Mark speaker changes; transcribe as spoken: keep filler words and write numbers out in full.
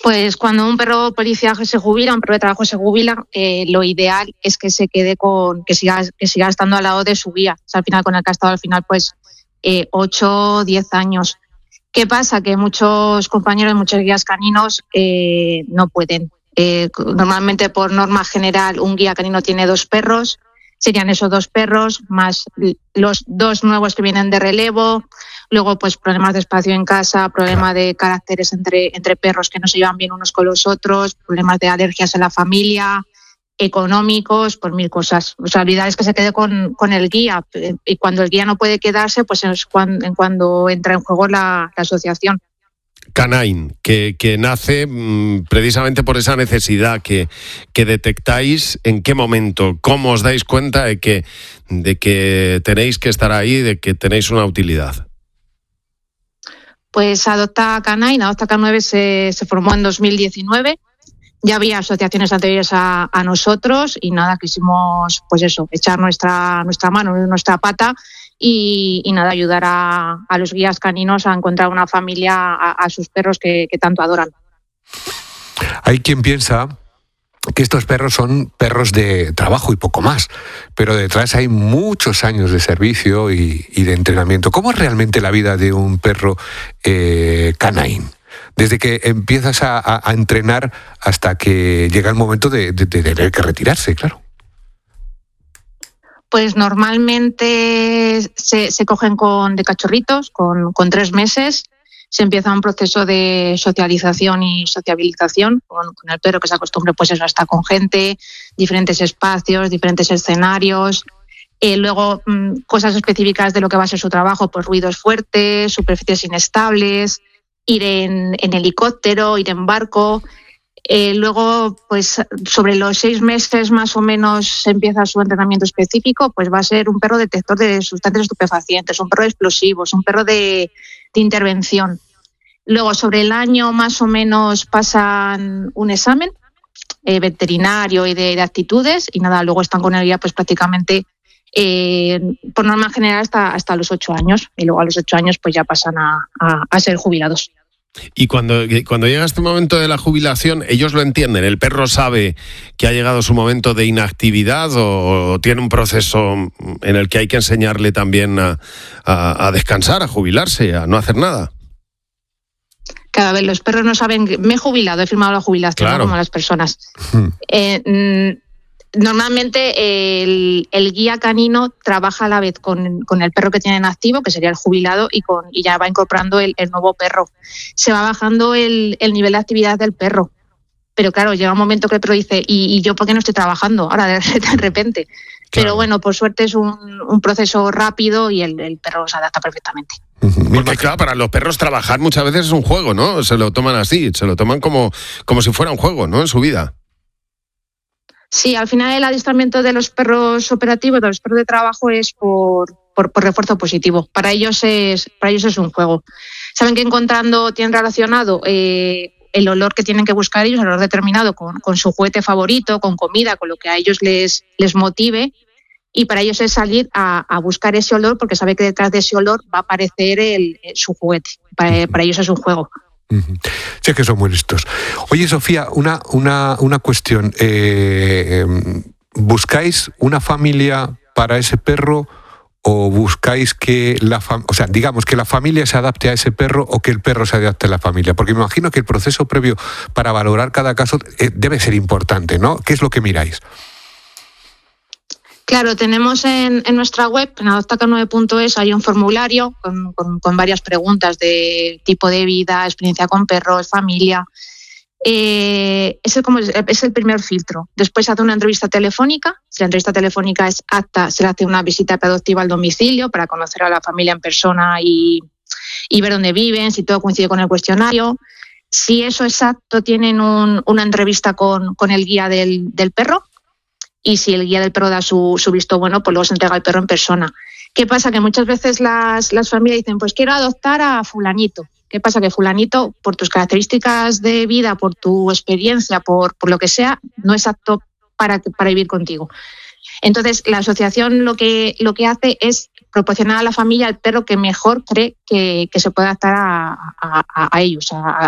Speaker 1: Pues cuando un perro policía se jubila, un perro de trabajo se jubila, eh, lo ideal es que se quede con, que siga, que siga estando al lado de su guía. O sea, al final, con el que ha estado al final, pues eh, ocho, diez años. ¿Qué pasa? Que muchos compañeros, muchos guías caninos eh, no pueden. Eh, normalmente, por norma general, un guía canino tiene dos perros. Serían esos dos perros, más los dos nuevos que vienen de relevo. Luego, pues problemas de espacio en casa, problemas de caracteres entre, entre perros que no se llevan bien unos con los otros, problemas de alergias en la familia, económicos, por mil cosas. O sea, la idea es que se quede con, con el guía. Y cuando el guía no puede quedarse, pues es cuando, en cuando entra en juego la, la asociación.
Speaker 2: Canine, que, que nace mmm, precisamente por esa necesidad que, que detectáis. ¿En qué momento? ¿Cómo os dais cuenta de que, de que tenéis que estar ahí, de que tenéis una utilidad?
Speaker 1: Pues Adopta Canine, Adopta K nueve se, se formó en dos mil diecinueve. Ya había asociaciones anteriores a, a nosotros y nada, quisimos, pues eso, echar nuestra, nuestra mano, nuestra pata y, y nada, ayudar a, a los guías caninos a encontrar una familia a, a sus perros que, que tanto adoran.
Speaker 3: Hay quien piensa que estos perros son perros de trabajo y poco más, pero detrás hay muchos años de servicio y, y de entrenamiento. ¿Cómo es realmente la vida de un perro eh, canine? Desde que empiezas a, a, a entrenar hasta que llega el momento de, de, de tener que retirarse, claro.
Speaker 1: Pues normalmente se, se cogen con de cachorritos, con, con tres meses. Se empieza un proceso de socialización y sociabilización con, con el perro, que se acostumbre pues eso, a estar con gente, diferentes espacios, diferentes escenarios. Eh, luego, mmm, cosas específicas de lo que va a ser su trabajo, pues ruidos fuertes, superficies inestables, ir en, en helicóptero, ir en barco. Eh, luego, pues sobre los seis meses más o menos se empieza su entrenamiento específico, pues va a ser un perro detector de sustancias estupefacientes, un perro de explosivos, un perro de, de intervención. Luego, sobre el año más o menos pasan un examen eh, veterinario y de, de actitudes y nada, luego están con el guía pues prácticamente eh, por norma general hasta, hasta los ocho años y luego a los ocho años pues ya pasan a, a, a ser jubilados.
Speaker 2: Y cuando, cuando llega este momento de la jubilación, ¿ellos lo entienden? ¿El perro sabe que ha llegado su momento de inactividad o, o tiene un proceso en el que hay que enseñarle también a, a, a descansar, a jubilarse, a no hacer nada?
Speaker 1: Cada vez los perros no saben, me he jubilado, he firmado la jubilación, claro, ¿no? Como las personas. eh, Normalmente el, el guía canino trabaja a la vez con, con el perro que tiene en activo, que sería el jubilado, y, con, y ya va incorporando el, el nuevo perro. Se va bajando el, el nivel de actividad del perro. Pero claro, llega un momento que el perro dice, ¿y, y yo por qué no estoy trabajando ahora de, de repente? Claro. Pero bueno, por suerte es un, un proceso rápido y el, el perro se adapta perfectamente.
Speaker 2: Porque claro, para los perros trabajar muchas veces es un juego, ¿no? Se lo toman así, se lo toman como, como si fuera un juego, ¿no? En su vida.
Speaker 1: Sí, al final el adiestramiento de los perros operativos, de los perros de trabajo, es por, por, por refuerzo positivo. Para ellos es, para ellos es un juego. Saben que encontrando, tienen relacionado eh, el olor que tienen que buscar ellos, el olor determinado con, con su juguete favorito, con comida, con lo que a ellos les, les motive. Y para ellos es salir a, a buscar ese olor porque sabe que detrás de ese olor va a aparecer el, el, su juguete. Para, para ellos es un juego.
Speaker 3: Uh-huh. Sé que son muy listos. Oye, Sofía, una, una, una cuestión. Eh, eh, ¿Buscáis una familia para ese perro o buscáis que la fam- o sea, digamos que la familia se adapte a ese perro o que el perro se adapte a la familia? Porque me imagino que el proceso previo para valorar cada caso eh, debe ser importante, ¿no? ¿Qué es lo que miráis?
Speaker 1: Claro, tenemos en, en nuestra web, en adopta k nueve punto es, hay un formulario con, con, con varias preguntas de tipo de vida, experiencia con perros, familia. Eh, es, el, como, es el primer filtro. Después se hace una entrevista telefónica. Si la entrevista telefónica es apta, se le hace una visita preadoptiva al domicilio para conocer a la familia en persona y, y ver dónde viven, si todo coincide con el cuestionario. Si eso es apto, tienen un, una entrevista con, con el guía del, del perro. Y si el guía del perro da su, su visto bueno, pues luego se entrega el perro en persona. ¿Qué pasa? Que muchas veces las, las familias dicen, pues quiero adoptar a fulanito. ¿Qué pasa? Que fulanito, por tus características de vida, por tu experiencia, por, por lo que sea, no es apto para, para vivir contigo. Entonces, la asociación lo que, lo que hace es proporcionar a la familia el perro que mejor cree que, que se puede adaptar a, a, a ellos, a,